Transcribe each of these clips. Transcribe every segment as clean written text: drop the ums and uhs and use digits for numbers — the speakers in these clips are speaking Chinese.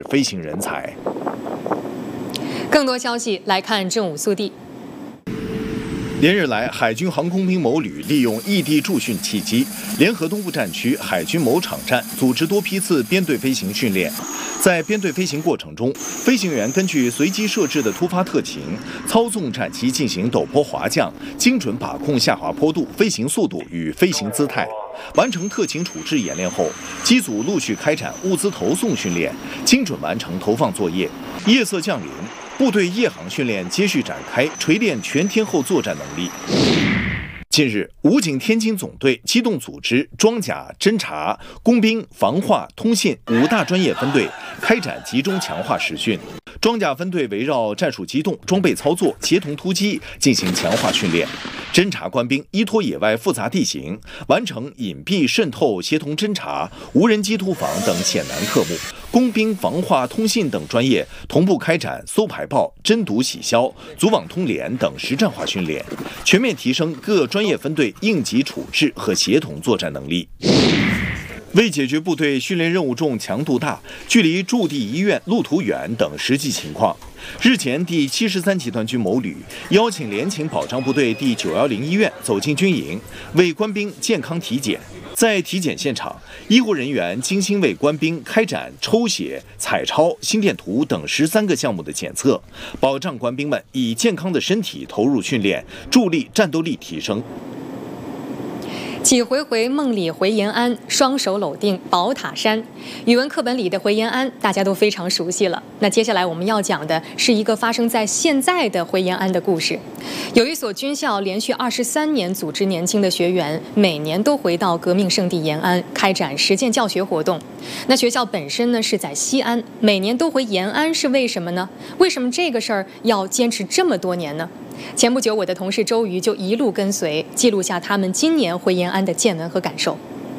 飞行人才。 更多消息来看正午速递。 连日来，海军航空兵某旅利用异地驻训契机，联合东部战区海军某场站组织多批次编队飞行训练。在编队飞行过程中，飞行员根据随机设置的突发特情，操纵战机进行陡坡滑降，精准把控下滑坡度、飞行速度与飞行姿态。完成特情处置演练后，机组陆续开展物资投送训练，精准完成投放作业。夜色降临，部队夜航训练接续展开，锤炼全天候作战能力。近日，武警天津总队机动组织装甲、侦察、工兵、防化、通信5大专业分队开展集中强化实训。装甲分队围绕战术机动、装备操作、协同突击进行强化训练；侦察官兵依托野外复杂地形，完成隐蔽、渗透、协同侦察、无人机突防等险难科目；工兵、防化、通信等专业同步开展搜排爆、侦毒洗消、组网通联等实战化训练，全面提升各专业分队应急处置和协同作战能力。为解决部队训练任务重、强度大、距离驻地医院路途远等实际情况，日前第73集团军某旅邀请联勤保障部队第910医院走进军营，为官兵健康体检。在体检现场，医护人员精心为官兵开展抽血、彩超、心电图等13个项目的检测，保障官兵们以健康的身体投入训练，助力战斗力提升。 几回回梦里回延安，双手搂定宝塔山。语文课本里的回延安大家都非常熟悉了。那接下来我们要讲的是一个发生在现在的回延安的故事。有一所军校连续23年组织年轻的学员，每年都回到革命圣地延安开展实践教学活动。那学校本身呢是在西安，每年都回延安是为什么呢？为什么这个事儿要坚持这么多年呢？前不久，我的同事周瑜就一路跟随，记录下他们今年回延安的见闻和感受。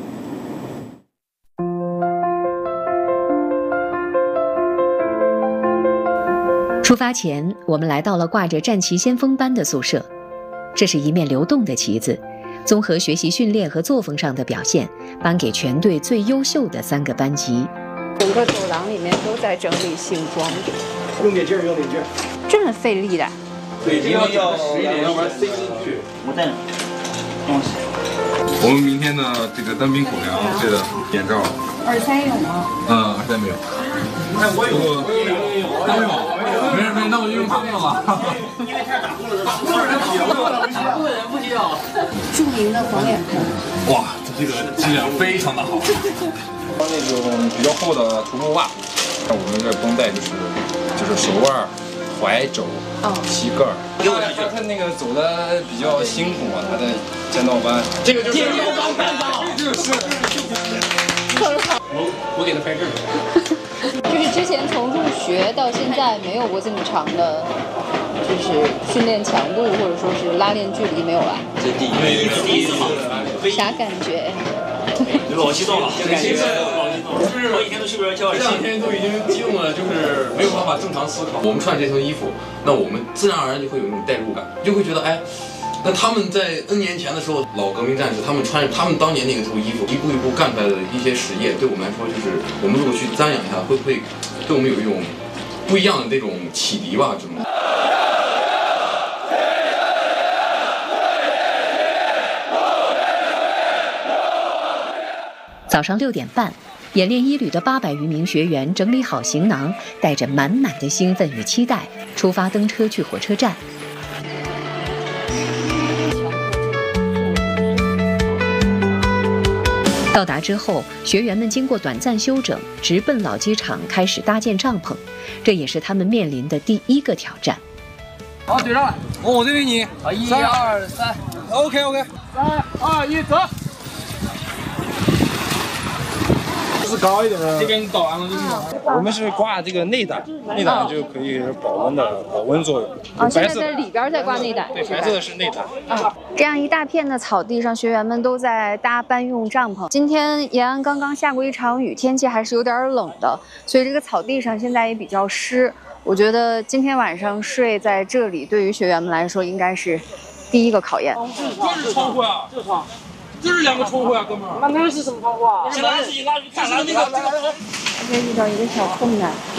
出发前，我们来到了挂着战旗先锋班的宿舍。这是一面流动的旗子，综合学习训练和作风上的表现，颁给全队最优秀的3个班级。 整个走廊里面都在整理新装备， 用点劲儿，用点劲儿， 这么费力的。 北京要11点，要不然塞进去。 我在哪？ 我们明天的这个单兵口粮，这个眼罩。 耳塞有吗？ 耳塞没有。 哎，我有，我有。 没事，那我就用他们了吧。 因为他打过了，打过的人不需要。 著名的黄脸盆。 哇，这个质量非常的好。 那种比较厚的徒步袜，像我们这绷带就是手腕、踝肘、膝盖儿。他那个走的比较辛苦嘛，他的剑道班。这个就是剑道班班长，就是。我给他拍这儿。 就是之前从入学到现在没有过这么长的，就是训练强度或者说是拉练距离没有吧？ 这第一次嘛， 啥感觉？ 老激动了，就感觉就是我以前都是不是叫这2天都已经激动了，就是没有办法正常思考。我们穿这身衣服，那我们自然而然就会有一种代入感，就会觉得哎。那他们在 N 年前的时候，老革命战士，他们穿着他们当年那个套衣服，一步一步干出来的一些实业，对我们来说，就是我们如果去瞻仰一下，会不会对我们有一种不一样的这种启迪吧？这种。 早上6点半，演练1旅的800余名学员整理好行囊，带着满满的兴奋与期待，出发登车去火车站。到达之后，学员们经过短暂休整，直奔老机场开始搭建帐篷，这也是他们面临的第一个挑战。 好，举上来，我这边你。 好，1、2、3 ，OK，3、2、1，走。是高一点的。这边导完了就是。我们是挂这个内胆，内胆就可以保温作用。 现在在里边在挂内胆。 对，白色的是内胆。 这样一大片的草地上，学员们都在搭班用帐篷。今天延安刚刚下过一场雨，天气还是有点冷的，所以这个草地上现在也比较湿。我觉得今天晚上睡在这里，对于学员们来说应该是第一个考验。 这是窗户呀，这是窗。这是2个窗户呀，哥们儿。那是什么窗户啊？先拉自己拉，看拉那个。 今天遇到一个小困难，